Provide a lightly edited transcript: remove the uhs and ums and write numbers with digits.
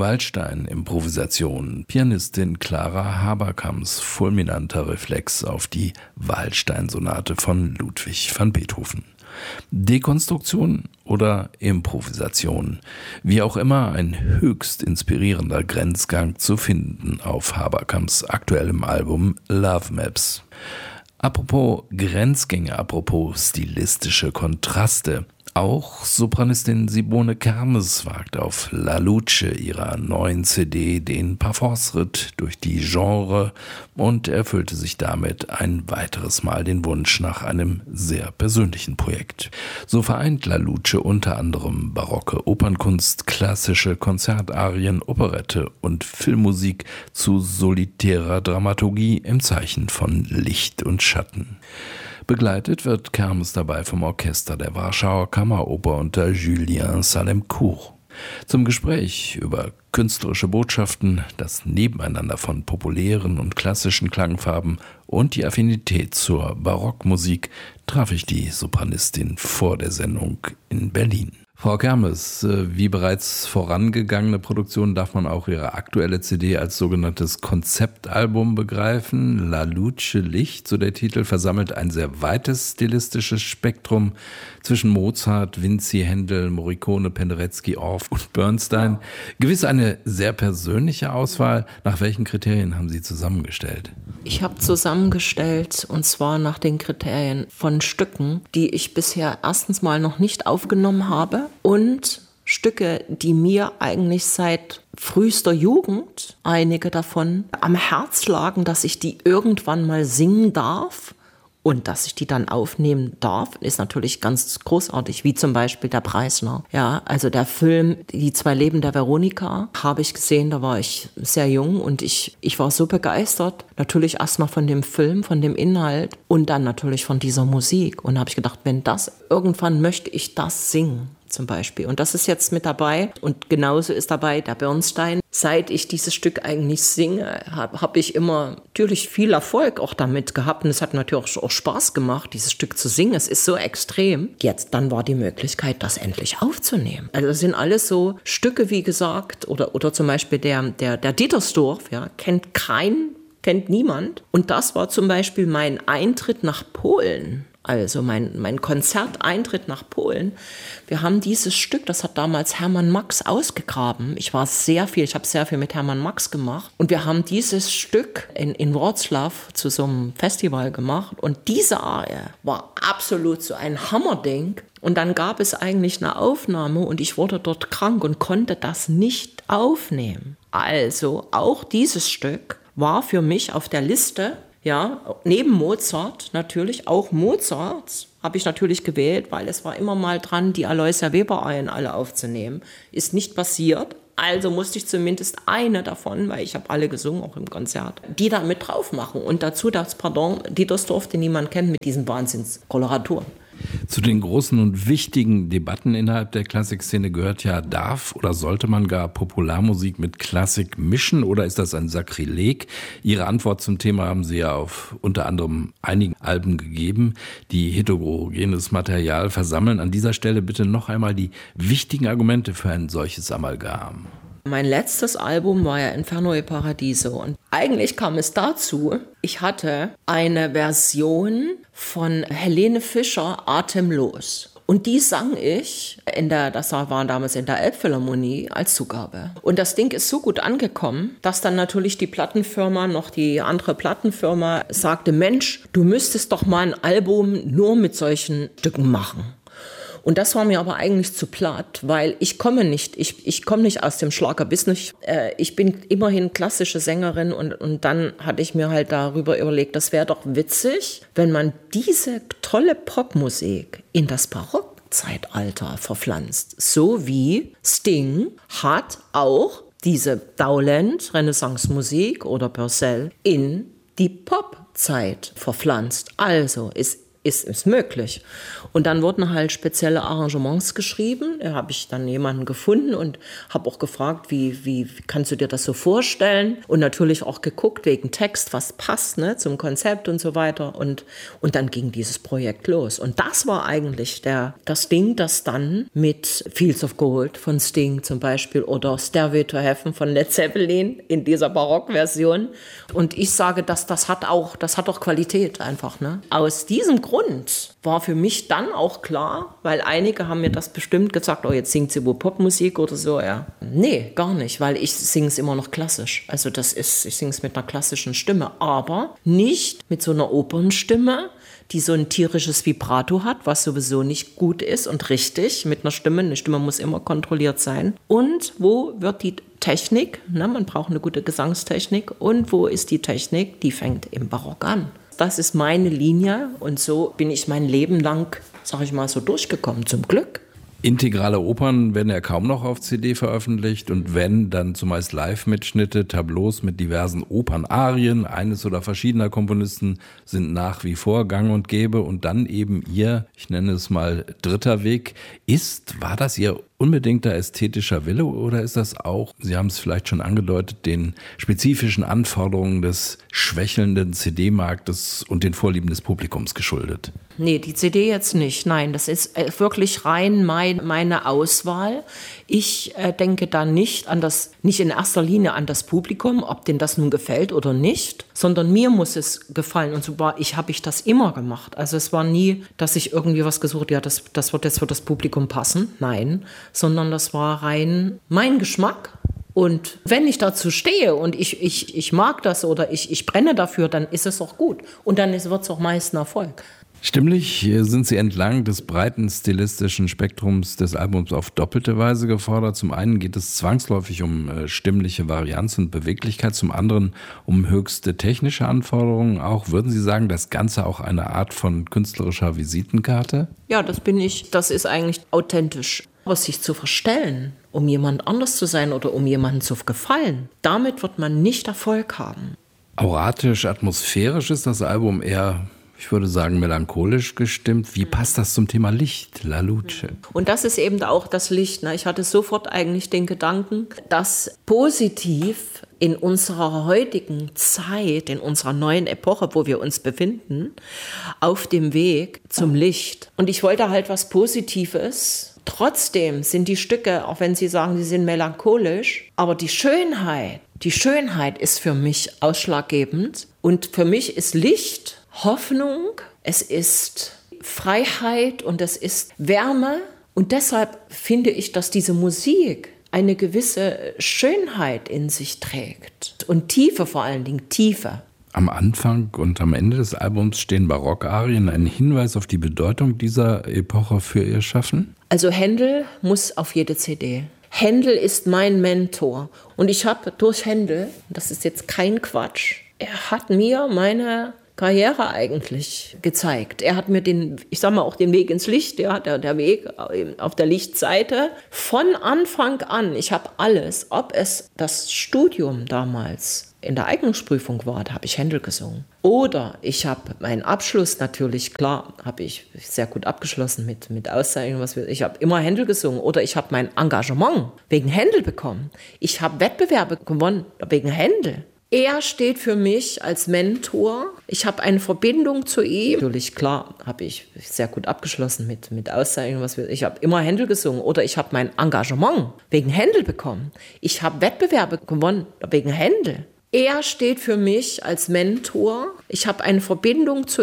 Waldstein-Improvisation, Pianistin Clara Haberkamps fulminanter Reflex auf die Waldstein-Sonate von Ludwig van Beethoven. Dekonstruktion oder Improvisation, wie auch immer, ein höchst inspirierender Grenzgang zu finden auf Haberkamps aktuellem Album Love Maps. Apropos Grenzgänge, apropos stilistische Kontraste. Auch Sopranistin Simone Kermes wagt auf La Luce ihrer neuen CD den Parforce-Ritt durch die Genre und erfüllte sich damit ein weiteres Mal den Wunsch nach einem sehr persönlichen Projekt. So vereint La Luce unter anderem barocke Opernkunst, klassische Konzertarien, Operette und Filmmusik zu solitärer Dramaturgie im Zeichen von Licht und Schatten. Begleitet wird Kermes dabei vom Orchester der Warschauer Kammeroper unter Julien Salemcourt. Zum Gespräch über künstlerische Botschaften, das Nebeneinander von populären und klassischen Klangfarben und die Affinität zur Barockmusik traf ich die Sopranistin vor der Sendung in Berlin. Frau Kermes, wie bereits vorangegangene Produktion darf man auch Ihre aktuelle CD als sogenanntes Konzeptalbum begreifen. La Luce Licht, so der Titel, versammelt ein sehr weites stilistisches Spektrum zwischen Mozart, Vinci, Händel, Morricone, Penderecki, Orff und Bernstein. Gewiss eine sehr persönliche Auswahl. Nach welchen Kriterien haben Sie zusammengestellt? Ich habe zusammengestellt, und zwar nach den Kriterien von Stücken, die ich bisher erstens mal noch nicht aufgenommen habe und Stücke, die mir eigentlich seit frühester Jugend, einige davon, am Herz lagen, dass ich die irgendwann mal singen darf. Und dass ich die dann aufnehmen darf, ist natürlich ganz großartig, wie zum Beispiel der Preisner. Ja, also der Film Die zwei Leben der Veronika habe ich gesehen, da war ich sehr jung und ich war so begeistert. Natürlich erstmal von dem Film, von dem Inhalt und dann natürlich von dieser Musik. Und da habe ich gedacht, wenn das, irgendwann möchte ich das singen. Zum Beispiel. Und das ist jetzt mit dabei. Und genauso ist dabei der Bernstein. Seit ich dieses Stück eigentlich singe, habe ich immer natürlich viel Erfolg auch damit gehabt. Und es hat natürlich auch Spaß gemacht, dieses Stück zu singen. Es ist so extrem. Jetzt, dann war die Möglichkeit, das endlich aufzunehmen. Also das sind alles so Stücke, wie gesagt, oder zum Beispiel der Dietersdorf, ja, kennt niemand. Und das war zum Beispiel mein Eintritt nach Polen. Also mein Konzerteintritt nach Polen. Wir haben dieses Stück, das hat damals Hermann Max ausgegraben. Ich habe sehr viel mit Hermann Max gemacht. Und wir haben dieses Stück in Wroclaw zu so einem Festival gemacht. Und diese Arie war absolut so ein Hammerding. Und dann gab es eigentlich eine Aufnahme und ich wurde dort krank und konnte das nicht aufnehmen. Also auch dieses Stück war für mich auf der Liste. Ja, neben Mozart natürlich, auch Mozart habe ich natürlich gewählt, weil es war immer mal dran, die Aloysia Weber-Arien alle aufzunehmen. Ist nicht passiert, also musste ich zumindest eine davon, weil ich habe alle gesungen, auch im Konzert, die da mit drauf machen. Und dazu das Dietersdorf, den niemand kennt, mit diesen Wahnsinnskoloraturen. Zu den großen und wichtigen Debatten innerhalb der Klassikszene gehört ja, darf oder sollte man gar Popularmusik mit Klassik mischen oder ist das ein Sakrileg? Ihre Antwort zum Thema haben Sie ja auf unter anderem einigen Alben gegeben, die heterogenes Material versammeln. An dieser Stelle bitte noch einmal die wichtigen Argumente für ein solches Amalgam. Mein letztes Album war ja Inferno e Paradiso und eigentlich kam es dazu, ich hatte eine Version von Helene Fischer, Atemlos. Und die sang ich, das war damals in der Elbphilharmonie, als Zugabe. Und das Ding ist so gut angekommen, dass dann natürlich die andere Plattenfirma sagte, Mensch, du müsstest doch mal ein Album nur mit solchen Stücken machen. Und das war mir aber eigentlich zu platt, weil ich komme nicht aus dem Schlagerbusiness. Ich bin immerhin klassische Sängerin und dann hatte ich mir halt darüber überlegt, das wäre doch witzig, wenn man diese tolle Popmusik in das Barockzeitalter verpflanzt. So wie Sting hat auch diese Dowland, Renaissance-Musik oder Purcell in die Popzeit verpflanzt. Also ist ist möglich. Und dann wurden halt spezielle Arrangements geschrieben. Da habe ich dann jemanden gefunden und habe auch gefragt, wie kannst du dir das so vorstellen? Und natürlich auch geguckt wegen Text, was passt, ne, zum Konzept und so weiter. Und dann ging dieses Projekt los. Und das war eigentlich das Ding, das dann mit Fields of Gold von Sting zum Beispiel oder Stairway to Heaven von Led Zeppelin in dieser Barockversion. Und ich sage, das hat auch Qualität einfach, ne? Aus diesem Grund war für mich dann auch klar, weil einige haben mir das bestimmt gesagt, oh, jetzt singt sie wohl Popmusik oder so, ja. Nee, gar nicht, weil ich singe es immer noch klassisch. Also ich singe es mit einer klassischen Stimme, aber nicht mit so einer Opernstimme, die so ein tierisches Vibrato hat, was sowieso nicht gut ist und richtig mit einer Stimme. Eine Stimme muss immer kontrolliert sein. Und wo wird die Technik, ne, man braucht eine gute Gesangstechnik, und wo ist die Technik? Die fängt im Barock an. Das ist meine Linie und so bin ich mein Leben lang, sag ich mal, so durchgekommen, zum Glück. Integrale Opern werden ja kaum noch auf CD veröffentlicht und wenn, dann zumeist Live-Mitschnitte, Tableaus mit diversen Opernarien eines oder verschiedener Komponisten sind nach wie vor gang und gäbe und dann eben ihr, ich nenne es mal dritter Weg, war das ihr unbedingter ästhetischer Wille oder ist das auch, Sie haben es vielleicht schon angedeutet, den spezifischen Anforderungen des schwächelnden CD-Marktes und den Vorlieben des Publikums geschuldet? Nee, die CD jetzt nicht. Nein, das ist wirklich rein meine Auswahl. Ich denke da nicht in erster Linie an das Publikum, ob denen das nun gefällt oder nicht, sondern mir muss es gefallen. Und so habe ich das immer gemacht. Also es war nie, dass ich irgendwie was gesucht, ja, das wird jetzt für das Publikum passen. Nein, sondern das war rein mein Geschmack. Und wenn ich dazu stehe und ich mag das oder ich brenne dafür, dann ist es auch gut. Und dann wird es auch meist ein Erfolg. Stimmlich sind Sie entlang des breiten stilistischen Spektrums des Albums auf doppelte Weise gefordert. Zum einen geht es zwangsläufig um stimmliche Varianz und Beweglichkeit, zum anderen um höchste technische Anforderungen. Auch würden Sie sagen, das Ganze auch eine Art von künstlerischer Visitenkarte? Ja, das ist eigentlich authentisch. Aber sich zu verstellen, um jemand anders zu sein oder um jemandem zu gefallen, damit wird man nicht Erfolg haben. Auratisch, atmosphärisch ist das Album eher, ich würde sagen, melancholisch gestimmt. Wie passt das zum Thema Licht, La Luce? Und das ist eben auch das Licht. Ne? Ich hatte sofort eigentlich den Gedanken, dass positiv in unserer heutigen Zeit, in unserer neuen Epoche, wo wir uns befinden, auf dem Weg zum Licht. Und ich wollte halt was Positives. Trotzdem sind die Stücke, auch wenn Sie sagen, sie sind melancholisch, aber die Schönheit ist für mich ausschlaggebend. Und für mich ist Licht Hoffnung, es ist Freiheit und es ist Wärme. Und deshalb finde ich, dass diese Musik eine gewisse Schönheit in sich trägt. Und Tiefe, vor allen Dingen Tiefe. Am Anfang und am Ende des Albums stehen Barockarien, ein Hinweis auf die Bedeutung dieser Epoche für Ihr Schaffen? Also Händel muss auf jede CD. Händel ist mein Mentor. Und ich habe durch Händel, das ist jetzt kein Quatsch, er hat mir meine Karriere eigentlich gezeigt. Er hat mir den Weg ins Licht, der Weg auf der Lichtseite von Anfang an. Ich habe alles, ob es das Studium damals in der Eignungsprüfung war, da habe ich Händel gesungen. Oder ich habe meinen Abschluss natürlich, klar, habe ich sehr gut abgeschlossen mit Auszeichnung. Ich habe immer Händel gesungen. Oder ich habe mein Engagement wegen Händel bekommen. Ich habe Wettbewerbe gewonnen wegen Händel. Er steht für mich als Mentor. Ich habe eine Verbindung zu ihm. Natürlich, klar, habe ich sehr gut abgeschlossen mit Auszeichnung. Ich habe immer Händel gesungen. Oder ich habe mein Engagement wegen Händel bekommen. Ich habe Wettbewerbe gewonnen wegen Händel. Er steht für mich als Mentor. Ich habe eine Verbindung zu